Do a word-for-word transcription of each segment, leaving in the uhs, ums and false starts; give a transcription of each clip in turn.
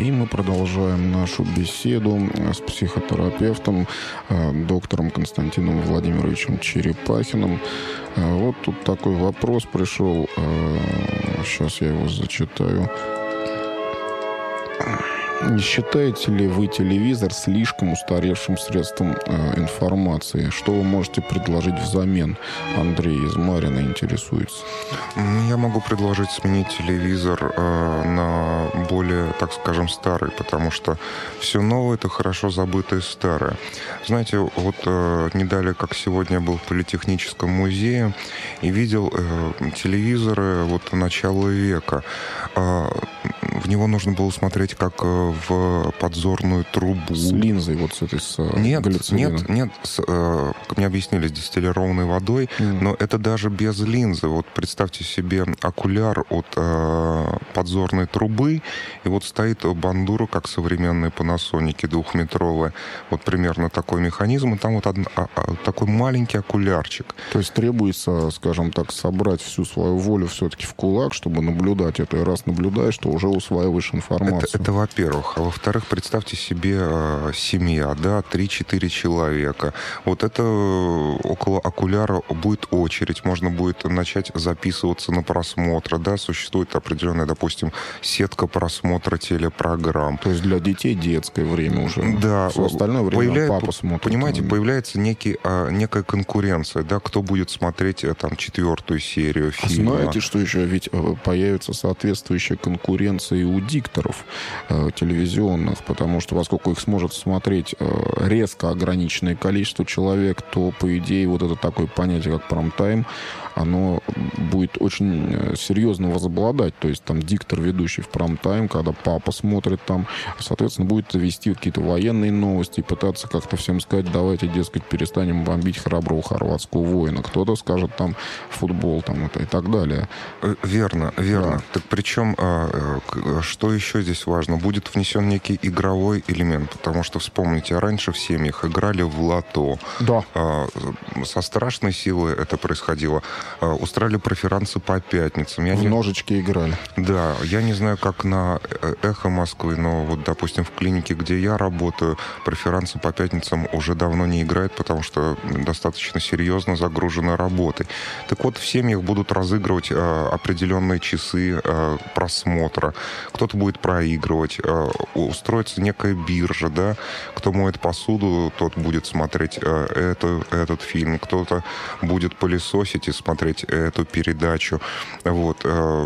И мы продолжаем нашу беседу с психотерапевтом, доктором Константином Владимировичем Черепахиным. Вот тут такой вопрос пришел. Сейчас я его зачитаю. Не считаете ли вы телевизор слишком устаревшим средством э, информации? Что вы можете предложить взамен? Андрей из Марина интересуется. Я могу предложить сменить телевизор э, на более, так скажем, старый, потому что все новое — это хорошо забытое старое. Знаете, вот э, не далее, как сегодня я был в Политехническом музее и видел э, телевизоры вот начала века. Э, в него нужно было смотреть как э, в подзорную трубу. С линзой вот с этой, с Нет, глицерином. нет, нет. С, э, как мне объяснили, с дистиллированной водой, mm. но это даже без линзы. Вот представьте себе окуляр от э, подзорной трубы, и вот стоит бандура, как современные панасоники, двухметровые. Вот примерно такой механизм, и там вот одна, а, а, такой маленький окулярчик. То есть требуется, скажем так, собрать всю свою волю все-таки в кулак, чтобы наблюдать это. И раз наблюдаешь, то уже усваиваешь информацию. Это, это во-первых. А во-вторых, представьте себе э, семья, да, три-четыре человека. Вот это около окуляра будет очередь, можно будет начать записываться на просмотр, да, существует определенная, допустим, сетка просмотра телепрограмм. То есть для детей детское время уже. Да. Все остальное время Появля... папа смотрит. Понимаете, появляется некий, а, некая конкуренция, да, кто будет смотреть там четвертую серию фильма. Знаете, что еще? Ведь появится соответствующая конкуренция и у дикторов э, телевизионных, потому что поскольку их сможет смотреть э, резко ограниченное количество человек, то, по идее, вот это такое понятие, как прайм-тайм, оно будет очень серьезно возобладать. То есть там диктор, ведущий в прайм-тайм, когда папа смотрит там, соответственно, будет вести какие-то военные новости и пытаться как-то всем сказать: давайте, дескать, перестанем бомбить храброго хорватского воина. Кто-то скажет там футбол там, это, и так далее. Верно, верно. Да. Так причем, что еще здесь важно? Будет внесен некий игровой элемент, потому что, вспомните, раньше в семьях играли в лото. Да. Со страшной силой это происходило. Устраивали преферансы по пятницам. Я в не... ножички играли. Да, я не знаю, как на «Эхо Москвы», но вот, допустим, в клинике, где я работаю, преферансы по пятницам уже давно не играют, потому что достаточно серьезно загружены работой. Так вот, в семьях будут разыгрывать э, определенные часы э, просмотра. Кто-то будет проигрывать. Э, устроится некая биржа, да. Кто моет посуду, тот будет смотреть э, это, этот фильм. Кто-то будет пылесосить и смотреть эту передачу. Вот.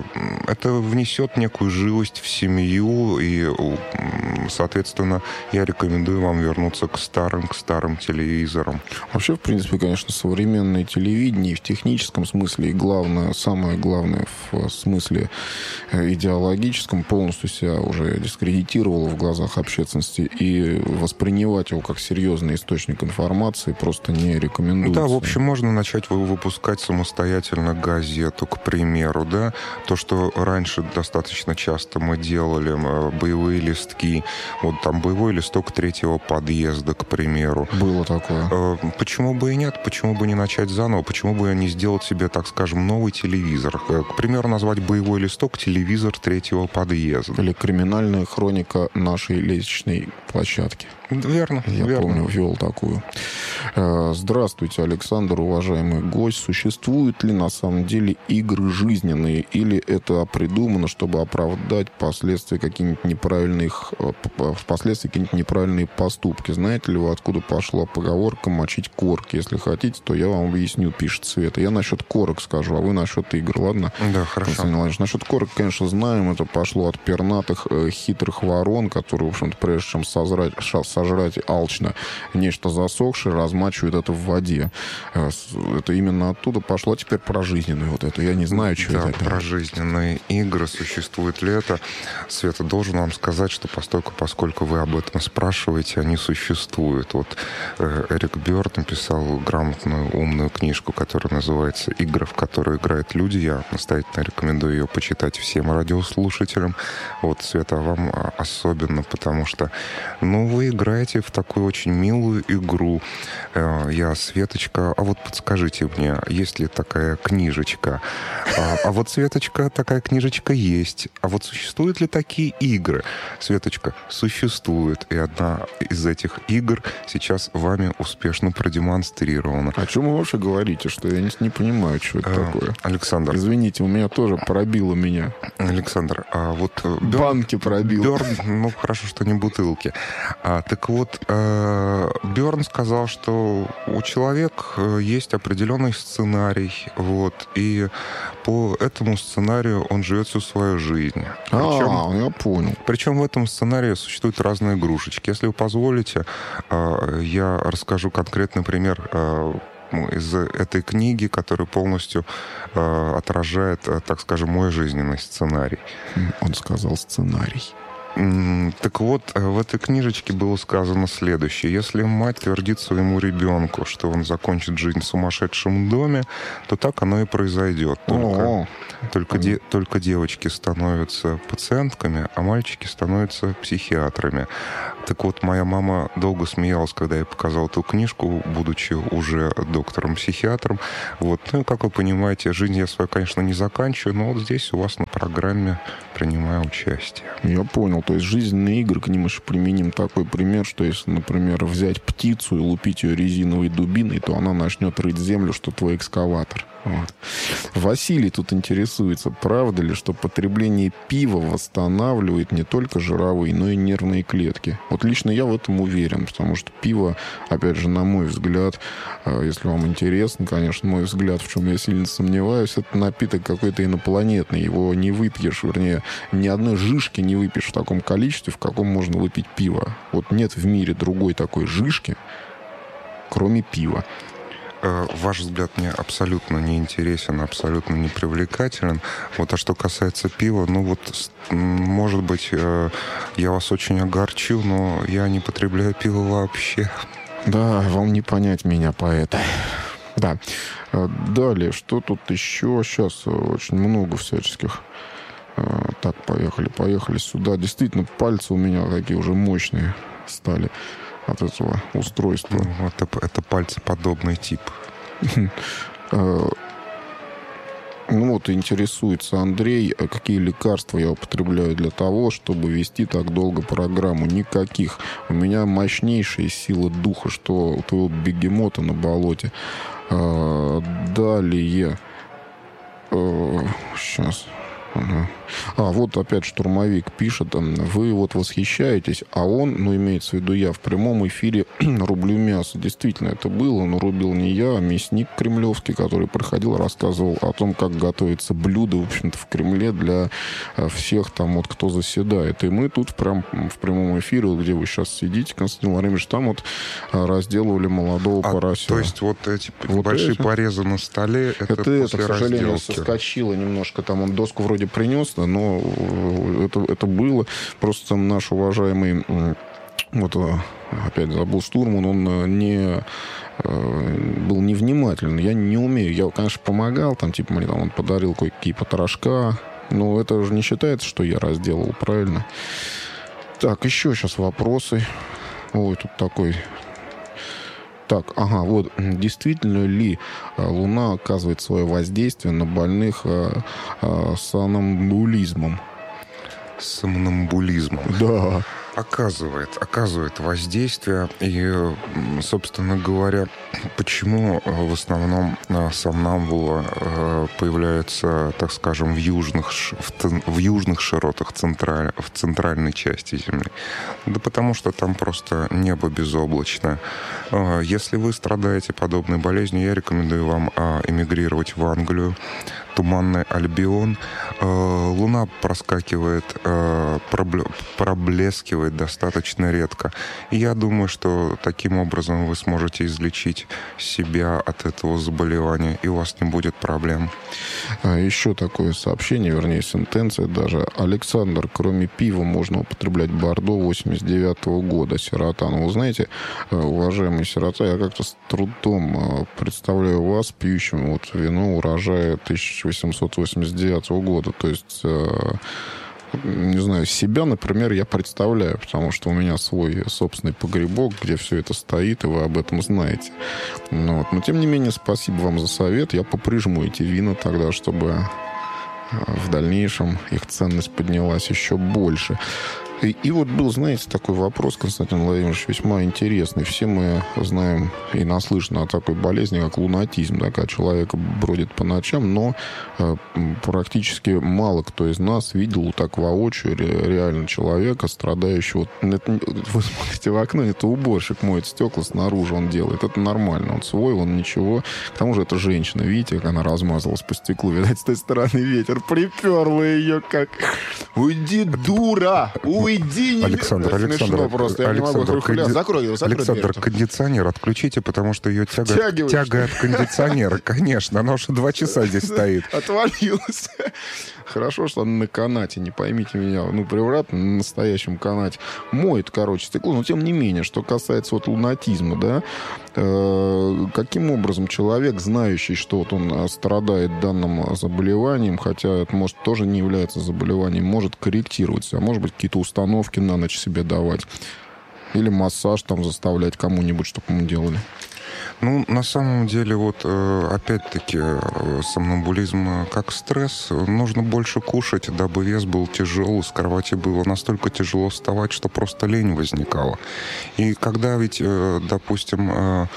Это внесет некую живость в семью, и, соответственно, я рекомендую вам вернуться к старым, к старым телевизорам. Вообще, в принципе, конечно, современное телевидение в техническом смысле, и главное, самое главное в смысле идеологическом, полностью себя уже дискредитировало в глазах общественности, и воспринимать его как серьезный источник информации просто не рекомендуется. Да, в общем, можно начать выпускать самостоятельно газету, к примеру, да, то, что раньше достаточно часто мы делали, боевые листки, вот там боевой листок третьего подъезда, к примеру. Было такое. Почему бы и нет? Почему бы не начать заново? Почему бы не сделать себе, так скажем, новый телевизор? К примеру, назвать боевой листок телевизор третьего подъезда. Или криминальная хроника нашей лестничной площадки. Верно, Я верно. помню, вел такую. Здравствуйте, Александр, уважаемый гость. Существуют ли на самом деле игры жизненные, или это придумано, чтобы оправдать последствия какие-нибудь неправильные, впоследствии какие-нибудь неправильные поступки? Знаете ли вы, откуда пошла поговорка «мочить корки»? Если хотите, то я вам объясню, пишет Света. Я насчет корок скажу, а вы насчет игр, ладно? Да, хорошо. Насчет корок, конечно, знаем. Это пошло от пернатых хитрых ворон, которые, в общем-то, прежде чем созрать, сожрать алчно нечто засохшее, размачивают это в воде. Это именно оттуда пошло. Теперь про жизненную вот эту. Я не знаю, что да, это. Про жизненные игры. Существует ли это? Света, должен вам сказать, что постольку, поскольку вы об этом спрашиваете, они существуют. Вот э, Эрик Бёрд написал грамотную, умную книжку, которая называется «Игры, в которые играют люди». Я настоятельно рекомендую ее почитать всем радиослушателям. Вот, Света, вам особенно, потому что, ну, вы играете играете в такую очень милую игру. Я, Светочка, а вот подскажите мне, есть ли такая книжечка? А, а вот, Светочка, такая книжечка есть. А вот существуют ли такие игры? Светочка, существует. И одна из этих игр сейчас вами успешно продемонстрирована. О чем вы вообще говорите? Что я не, не понимаю, что это а, такое. Александр. Извините, у меня тоже пробило меня. Александр, а вот... Бёрн, банки пробил. Бёрн, ну, хорошо, что не бутылки. А, так вот, э, Бёрн сказал, что у человека есть определенный сценарий, вот, и по этому сценарию он живет всю свою жизнь. Причем, а, я понял. Причем в этом сценарии существуют разные игрушечки. Если вы позволите, э, я расскажу конкретный пример э, из этой книги, которая полностью э, отражает, э, так скажем, мой жизненный сценарий. Он сказал сценарий. Так вот, в этой книжечке было сказано следующее. Если мать твердит своему ребенку, что он закончит жизнь в сумасшедшем доме, то так оно и произойдет. Только, только, де, только девочки становятся пациентками, а мальчики становятся психиатрами. Так вот, моя мама долго смеялась, когда я показал эту книжку, будучи уже доктором-психиатром. Вот. Ну, и, как вы понимаете, жизнь я свою, конечно, не заканчиваю, но вот здесь у вас на программе принимаю участие. Я понял. То есть жизненные игры, к ним еще применим такой пример, что если, например, взять птицу и лупить ее резиновой дубиной, то она начнет рыть землю, что твой экскаватор. Вот. Василий тут интересуется, правда ли, что потребление пива восстанавливает не только жировые, но и нервные клетки. Вот лично я в этом уверен, потому что пиво, опять же, на мой взгляд, если вам интересно, конечно, мой взгляд, в чем я сильно сомневаюсь, это напиток какой-то инопланетный. Его не выпьешь, вернее, ни одной жижки не выпьешь в таком количестве, в каком можно выпить пиво. Вот нет в мире другой такой жижки, кроме пива. Ваш взгляд мне абсолютно не интересен, абсолютно не привлекателен. Вот, а что касается пива, ну вот, может быть, я вас очень огорчу, но я не потребляю пиво вообще. Да, вам не понять меня, поэта. Да. Далее, что тут еще? Сейчас очень много всяческих. Так, поехали, поехали сюда. Действительно, пальцы у меня такие уже мощные стали от этого устройства. Ну, это, это пальцеподобный тип. Ну вот, интересуется Андрей, какие лекарства я употребляю для того, чтобы вести так долго программу. Никаких. У меня мощнейшая сила духа, что у твоего бегемота на болоте. Далее. Сейчас... А, вот опять штурмовик пишет, вы вот восхищаетесь, а он, ну, имеется в виду я, в прямом эфире рублю мясо. Действительно, это было, но рубил не я, а мясник кремлевский, который приходил, рассказывал о том, как готовится блюдо, в общем-то, в Кремле для всех там вот, кто заседает. И мы тут прям в прямом эфире, где вы сейчас сидите, Константин Владимирович, там вот разделывали молодого а, порося. То есть вот эти вот большие эти? порезы на столе, это, это, это к сожалению, разделки. Соскочило немножко, там он доску вроде принес, но это, это было. Просто наш уважаемый, вот опять забыл, штурман, он не был невнимателен. Я не умею. Я, конечно, помогал, там, типа, мне там он подарил кое-какие потрошка, но это же не считается, что я разделал, правильно? Так, еще сейчас вопросы. Ой, тут такой... Так, ага, вот, действительно ли Луна оказывает свое воздействие на больных а, а, сомнамбулизмом? Сомнамбулизмом? Да. Оказывает, оказывает воздействие. И, собственно говоря, почему в основном сомнамбула появляются, так скажем, в южных, в южных широтах централь, в центральной части Земли? Да потому что там просто небо безоблачное. Если вы страдаете подобной болезнью, я рекомендую вам эмигрировать в Англию. Туманный Альбион. Луна проскакивает, проблескивает достаточно редко. И я думаю, что таким образом вы сможете излечить себя от этого заболевания, и у вас не будет проблем. Еще такое сообщение, вернее, сентенция даже. Александр, кроме пива можно употреблять бордо восемьдесят девятого года, сирота. Ну, вы знаете, уважаемый сирота, я как-то с трудом представляю вас пьющим вот вино урожая тысяча восемьсот восемьдесят девятого года. То есть не знаю, себя, например, я представляю, потому что у меня свой собственный погребок, где все это стоит, и вы об этом знаете. Ну, вот. Но, тем не менее, спасибо вам за совет. Я поприжму эти вина тогда, чтобы в дальнейшем их ценность поднялась еще больше. И, и вот был, знаете, такой вопрос, Константин Владимирович, весьма интересный. Все мы знаем и наслышаны о такой болезни, как лунатизм, да, когда человек бродит по ночам, но э, практически мало кто из нас видел так воочию ре, реально человека, страдающего. Это, вы смотрите в окно, это уборщик моет стекла снаружи, он делает. Это нормально, он свой, он ничего. К тому же это женщина, видите, как она размазалась по стеклу. Видать, с той стороны ветер приперло ее как... Уйди, дура! Уйди, не... Александр, Александр, просто, я Александр, не могу конди... закрой его, закрой Александр, дверь. кондиционер отключите, потому что ее тяга, тяга от кондиционера, конечно, она уже два часа здесь стоит. Отвалилась. Хорошо, что она на канате, не поймите меня, ну, превратно на настоящем канате. Моет, короче, стекло, но тем не менее, что касается вот лунатизма, да, э, каким образом человек, знающий, что вот он страдает данным заболеванием, хотя это, может, тоже не является заболеванием, может корректироваться, а может быть, какие-то установки на ночь себе давать. Или массаж там заставлять кому-нибудь, чтобы ему делали. Ну, на самом деле, вот, опять-таки, сомнамбулизм как стресс. Нужно больше кушать, дабы вес был тяжелый, с кровати было настолько тяжело вставать, что просто лень возникала. И когда ведь, допустим,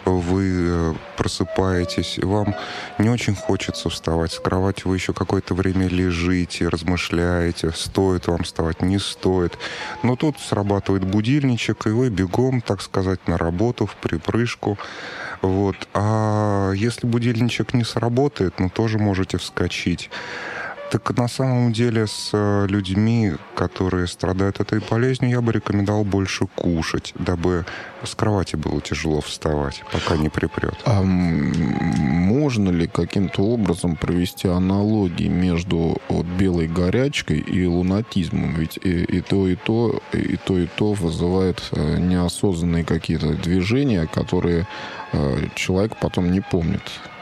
вы просыпаетесь, и вам не очень хочется вставать с кровати, вы еще какое-то время лежите, размышляете, стоит вам вставать, не стоит. Но тут срабатывает будильничек, и вы бегом, так сказать, на работу, в припрыжку. Вот. А если будильничек не сработает, ну, тоже можете вскочить. Так на самом деле с людьми, которые страдают этой болезнью, я бы рекомендовал больше кушать, дабы с кровати было тяжело вставать, пока не припрет. А можно ли каким-то образом провести аналогии между вот, белой горячкой и лунатизмом? Ведь и, и то, и то, и то, и то вызывает неосознанные какие-то движения, которые человек потом не помнит.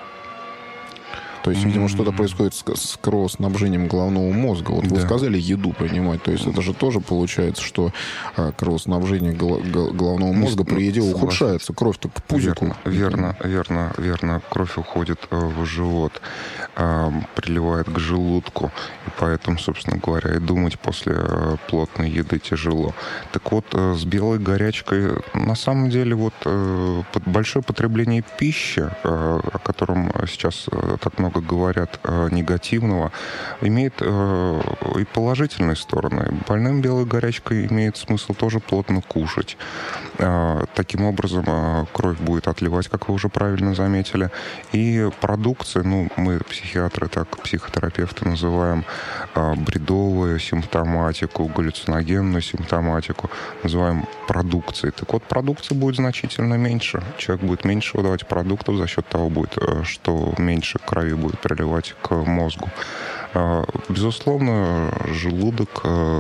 То есть, видимо, mm-hmm. что-то происходит с, с кровоснабжением головного мозга. Вот вы да. сказали еду принимать. То есть, это же тоже получается, что а, кровоснабжение гол- гол- головного мозга при еде ухудшается. Кровь-то к пузику. Верно, верно, верно, верно. Кровь уходит в живот, а, приливает к желудку. И поэтому, собственно говоря, и думать после плотной еды тяжело. Так вот, с белой горячкой, на самом деле, вот большое потребление пищи, о котором сейчас так много говорят э, негативного, имеет э, и положительные стороны. Больным белой горячкой имеет смысл тоже плотно кушать. Э, таким образом э, кровь будет отливать, как вы уже правильно заметили. И продукция, ну, мы, психиатры, так, психотерапевты называем э, бредовую симптоматику, галлюциногенную симптоматику, называем продукцией. Так вот, продукции будет значительно меньше. Человек будет меньше выдавать продуктов, за счет того будет, что меньше крови будет приливать к мозгу. Безусловно, желудок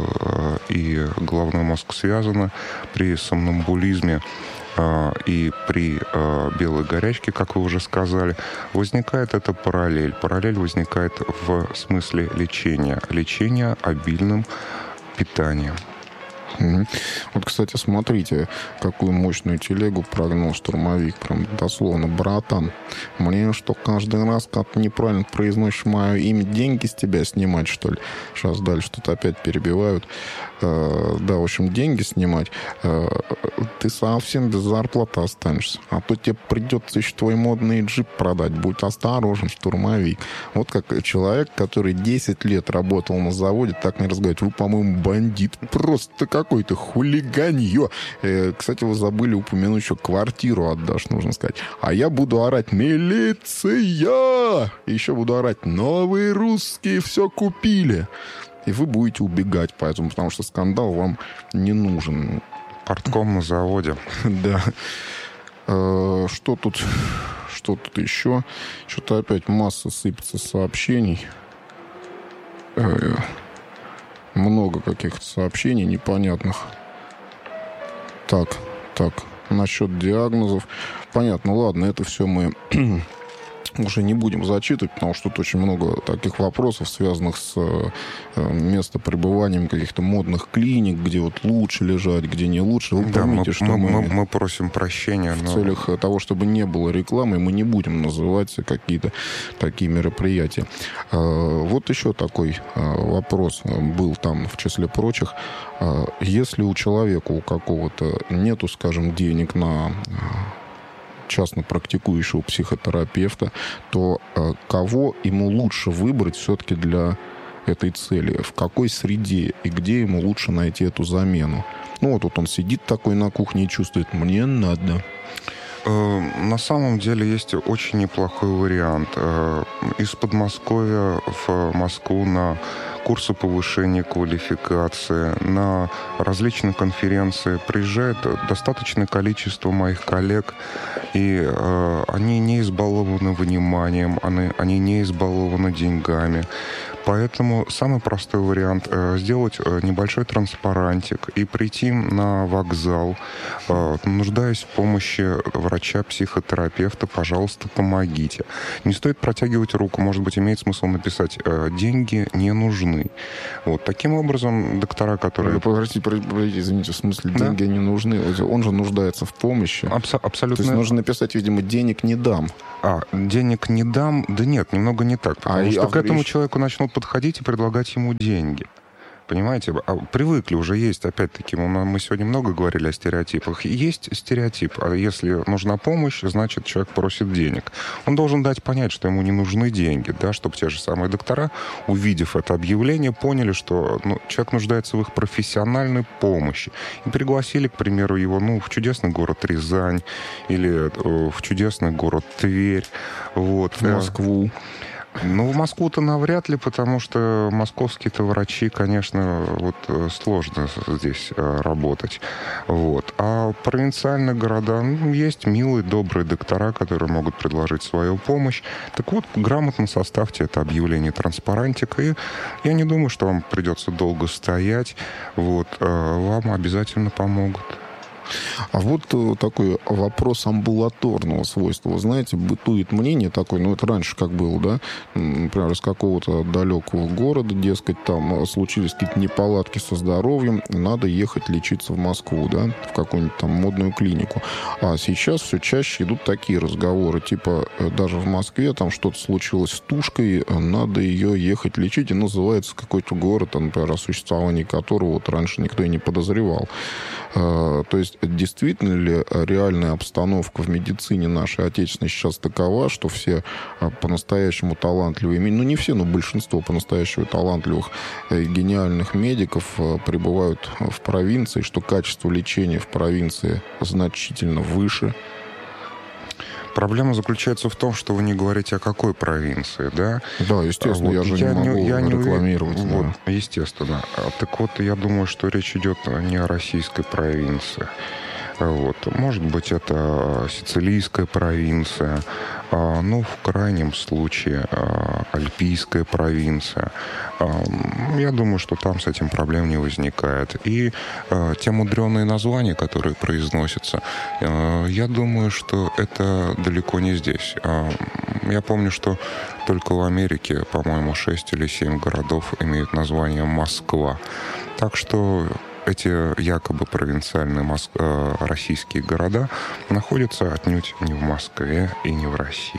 и головной мозг связаны. При сомнамбулизме и при белой горячке, как вы уже сказали, возникает эта параллель. Параллель возникает в смысле лечения. Лечения обильным питанием. Mm-hmm. Вот, кстати, смотрите, какую мощную телегу прогнал штурмовик. Прям дословно, братан, мне что, каждый раз, как ты неправильно произносишь мое имя, деньги с тебя снимать, что ли? Сейчас дальше тут опять перебивают. Uh, да, в общем, деньги снимать. Uh, ты совсем без зарплаты останешься. А то тебе придется еще твой модный джип продать. Будь осторожен, штурмовик. Вот как человек, который десять лет работал на заводе, так не разговаривает. Вы, по-моему, бандит. Просто какой-то хулиганье. Uh, кстати, вы забыли упомянуть, что квартиру отдашь, нужно сказать. А я буду орать: милиция! И еще буду орать: новые русские все купили. И вы будете убегать поэтому, потому что скандал вам не нужен. Портком на заводе. Да. Что тут, что тут еще? Что-то опять масса сыпется сообщений. Много каких-то сообщений непонятных. Так, так, насчет диагнозов. Понятно, ладно, это все мы уже не будем зачитывать, потому что тут очень много таких вопросов, связанных с местопребыванием каких-то модных клиник, где вот лучше лежать, где не лучше. Вы да, поймите, мы, что мы, мы, мы, мы просим прощения. В но... целях того, чтобы не было рекламы, мы не будем называть какие-то такие мероприятия. Вот еще такой вопрос был там, в числе прочих. Если у человека, у какого-то нету, скажем, денег на частно практикующего психотерапевта, то э, кого ему лучше выбрать все-таки для этой цели? В какой среде и где ему лучше найти эту замену? Ну, вот тут он сидит такой на кухне и чувствует, мне надо. На самом деле есть очень неплохой вариант. Из Подмосковья в Москву на курсы повышения квалификации, на различные конференции приезжает достаточное количество моих коллег, и э, они не избалованы вниманием, они, они не избалованы деньгами. Поэтому самый простой вариант э, сделать э, небольшой транспарантик и прийти на вокзал, э, нуждаясь в помощи врача-психотерапевта, пожалуйста, помогите. Не стоит протягивать руку, может быть, имеет смысл написать э, «деньги не нужны». Вот таким образом доктора, которые... Простите, простите, извините, в смысле, да? Деньги не нужны. Он же нуждается в помощи. Абсо- абсолютно. То есть нужно написать, видимо, «денег не дам». А, денег не дам? Да нет, немного не так. Потому а что а к этому речь... человеку начнут подходить и предлагать ему деньги. Понимаете? А привыкли, уже есть, опять-таки, мы, мы сегодня много говорили о стереотипах. Есть стереотип, а если нужна помощь, значит, человек просит денег. Он должен дать понять, что ему не нужны деньги, да, чтобы те же самые доктора, увидев это объявление, поняли, что ну, человек нуждается в их профессиональной помощи. И пригласили, к примеру, его ну, в чудесный город Рязань или э, в чудесный город Тверь. Вот. В Москву. Ну, в Москву-то навряд ли, потому что московские-то врачи, конечно, вот сложно здесь работать. Вот. А в провинциальных городах ну, есть милые, добрые доктора, которые могут предложить свою помощь. Так вот, грамотно составьте это объявление транспарантика, и я не думаю, что вам придется долго стоять. Вот. Вам обязательно помогут. А вот такой вопрос амбулаторного свойства. Вы знаете, бытует мнение такое, ну, это раньше как было, да, например, из какого-то далекого города, дескать, там случились какие-то неполадки со здоровьем, надо ехать лечиться в Москву, да, в какую-нибудь там модную клинику. А сейчас все чаще идут такие разговоры, типа, даже в Москве там что-то случилось с тушкой, надо ее ехать лечить, и называется какой-то город, например, о существовании которого вот раньше никто и не подозревал. То есть действительно ли реальная обстановка в медицине нашей отечественной сейчас такова, что все по-настоящему талантливые, ну не все, но большинство по-настоящему талантливых и гениальных медиков пребывают в провинции, что качество лечения в провинции значительно выше? Проблема заключается в том, что вы не говорите о какой провинции, да? Да, естественно, вот, я же я не могу я рекламировать. Не, да. Вот, естественно. Так вот, я думаю, что речь идет не о российской провинции. Вот. Может быть, это сицилийская провинция, а, ну, в крайнем случае, а, альпийская провинция. А, я думаю, что там с этим проблем не возникает. И а, те мудреные названия, которые произносятся, а, я думаю, что это далеко не здесь. А, я помню, что только в Америке, по-моему, шесть или семь городов имеют название Москва. Так что эти якобы провинциальные моск... российские города находятся отнюдь не в Москве и не в России.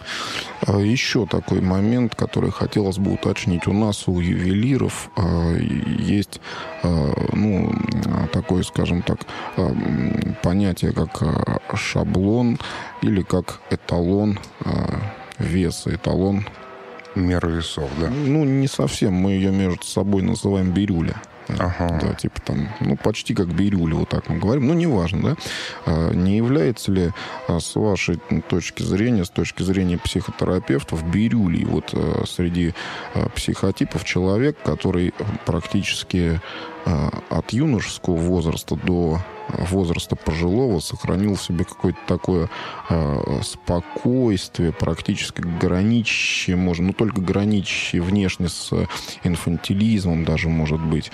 Еще такой момент, который хотелось бы уточнить. У нас у ювелиров есть ну, такое, скажем так, понятие, как шаблон или как эталон веса, эталон... Мера весов, да? Ну, не совсем. Мы ее между собой называем бирюля. Ага. Да, типа там, ну, почти как бирюля, вот так мы говорим. Ну, неважно, да. А не является ли, с вашей точки зрения, с точки зрения психотерапевтов, бирюлей вот среди психотипов человек, который практически от юношеского возраста до возраста пожилого сохранил в себе какое-то такое э, спокойствие, практически граничащее, можно, ну, только граничащее внешне с инфантилизмом даже, может быть.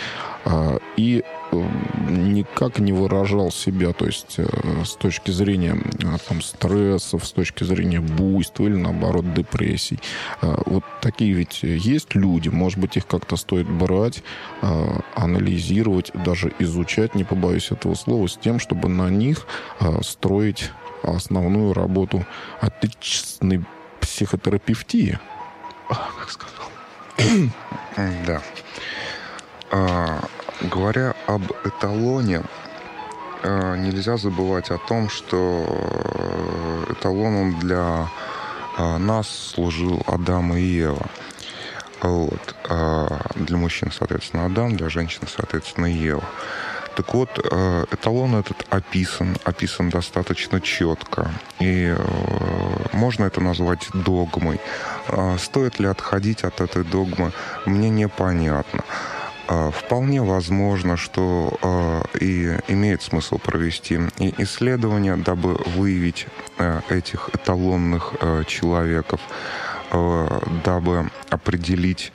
и никак не выражал себя, то есть с точки зрения там, стрессов, с точки зрения буйства или, наоборот, депрессий. Вот такие ведь есть люди, может быть, их как-то стоит брать, анализировать, даже изучать, не побоюсь этого слова, с тем, чтобы на них строить основную работу отечественной психотерапевтии. Как сказал. Да. А, говоря об эталоне, а, нельзя забывать о том, что эталоном для а, нас служил Адам и Ева. Вот. А для мужчин, соответственно, Адам, для женщин, соответственно, Ева. Так вот, эталон этот описан, описан достаточно четко. И можно это назвать догмой. Стоит ли отходить от этой догмы, мне непонятно. Вполне возможно, что и имеет смысл провести и исследования, дабы выявить этих эталонных человеков, дабы определить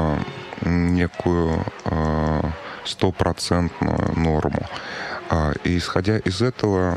некую стопроцентную норму. И исходя из этого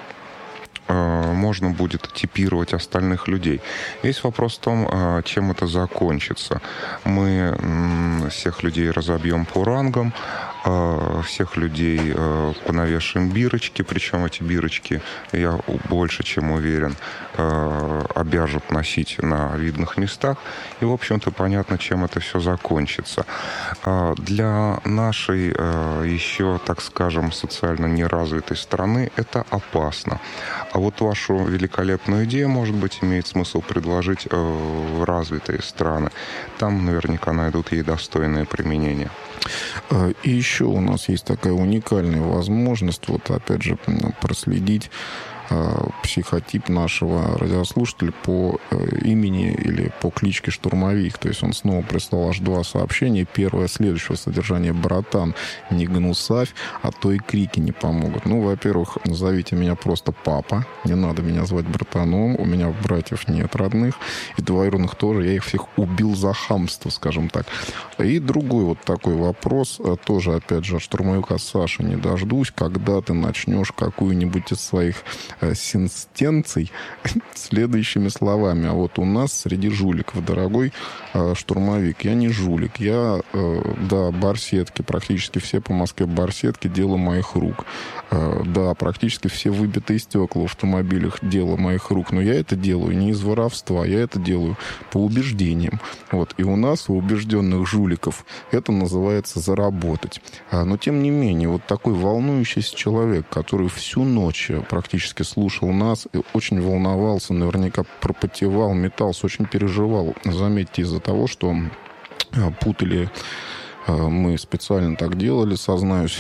можно будет типировать остальных людей. Весь вопрос в том, чем это закончится. Мы всех людей разобьем по рангам, всех людей понавешаем бирочки, причем эти бирочки, я больше чем уверен, обяжут носить на видных местах. И, в общем-то, понятно, чем это все закончится. Для нашей еще, так скажем, социально неразвитой страны это опасно. А вот вашу великолепную идею, может быть, имеет смысл предложить в развитые страны. Там наверняка найдут ей достойное применение. И еще у нас есть такая уникальная возможность, вот опять же, проследить психотип нашего радиослушателя по имени или по кличке Штурмовик. То есть он снова прислал аж два сообщения. Первое следующего содержания: братан, не гнусавь, а то и крики не помогут. Ну, во-первых, назовите меня просто папа. Не надо меня звать братаном. У меня братьев нет родных. И двоюродных тоже. Я их всех убил за хамство, скажем так. И другой вот такой вопрос. Тоже, опять же, от штурмовика Саши не дождусь. Когда ты начнешь какую-нибудь из своих сенстенций следующими словами: а вот у нас среди жуликов, дорогой э, штурмовик, я не жулик, я, э, да, барсетки, практически все по Москве барсетки — дело моих рук. Э, да, практически все выбитые стекла в автомобилях — дело моих рук, но я это делаю не из воровства, я это делаю по убеждениям. Вот. И у нас, у убежденных жуликов, это называется заработать. А, но, тем не менее, вот такой волнующийся человек, который всю ночь практически слушал нас, и очень волновался, наверняка пропотевал, метался, очень переживал. Заметьте, из-за того, что путали, мы специально так делали, сознаюсь,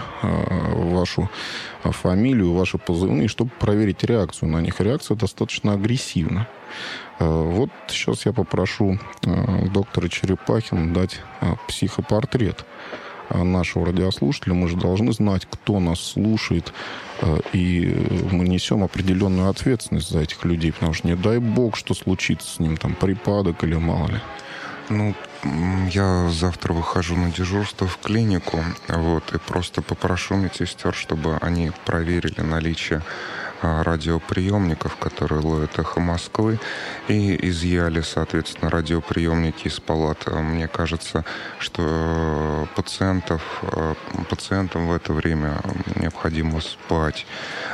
вашу фамилию, ваши позывные, чтобы проверить реакцию на них. Реакция достаточно агрессивна. Вот сейчас я попрошу доктора Черепахина дать психопортрет нашего радиослушателя. Мы же должны знать, кто нас слушает, и мы несем определенную ответственность за этих людей, потому что не дай бог, что случится с ним, там, припадок или мало ли. Ну, я завтра выхожу на дежурство в клинику, вот, и просто попрошу медсестер, чтобы они проверили наличие радиоприемников, которые ловят «Эхо Москвы», и изъяли, соответственно, радиоприемники из палат. Мне кажется, что пациентов, пациентам в это время необходимо спать,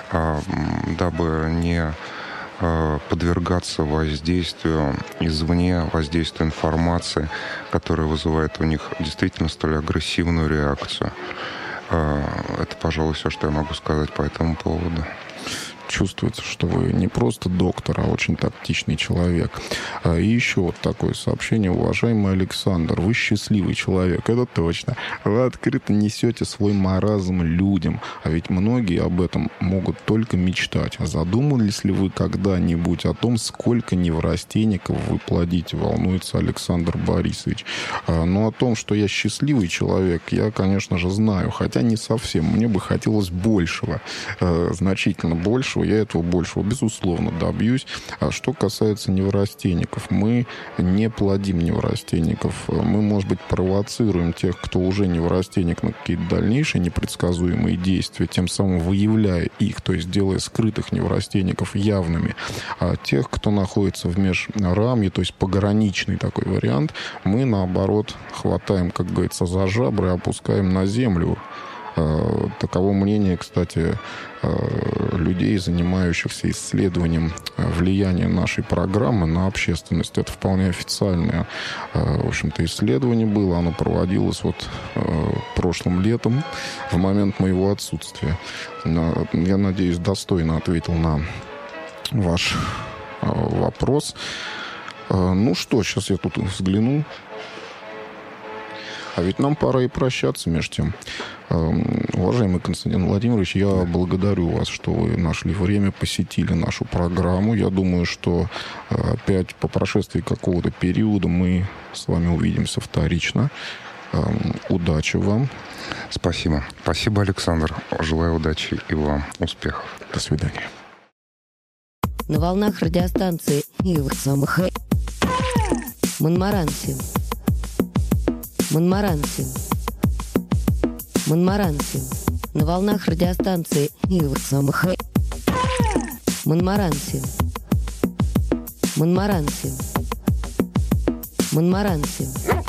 дабы не подвергаться воздействию извне, воздействию информации, которая вызывает у них действительно столь агрессивную реакцию. Это, пожалуй, все, что я могу сказать по этому поводу. Чувствуется, что вы не просто доктор, а очень тактичный человек. И еще вот такое сообщение. Уважаемый Александр, вы счастливый человек, это точно. Вы открыто несете свой маразм людям. А ведь многие об этом могут только мечтать. А задумывались ли вы когда-нибудь о том, сколько неврастенников вы плодите? Волнуется Александр Борисович. Но о том, что я счастливый человек, я, конечно же, знаю. Хотя не совсем. Мне бы хотелось большего. Значительно большего. большего, я этого большего, безусловно, добьюсь. А что касается неврастенников, мы не плодим неврастенников. Мы, может быть, провоцируем тех, кто уже неврастенник, на какие-то дальнейшие непредсказуемые действия, тем самым выявляя их, то есть делая скрытых неврастенников явными. А тех, кто находится в межрамье, то есть пограничный такой вариант, мы, наоборот, хватаем, как говорится, за жабры и опускаем на землю. Таково мнение, кстати, людей, занимающихся исследованием влияния нашей программы на общественность. Это вполне официальное, в общем-то, исследование было. Оно проводилось вот прошлым летом, в момент моего отсутствия. Я надеюсь, достойно ответил на ваш вопрос. Ну что, сейчас я тут взгляну. А ведь нам пора и прощаться между тем. Уважаемый Константин Владимирович, я благодарю вас, что вы нашли время, посетили нашу программу. Я думаю, что опять по прошествии какого-то периода мы с вами увидимся вторично. Удачи вам. Спасибо. Спасибо, Александр. Желаю удачи и вам. Успехов. До свидания. На волнах радиостанции Монмаранси. Монмаранси. Монмаранси. На волнах радиостанции Монмаранси. Монмаранси. Монмаранси.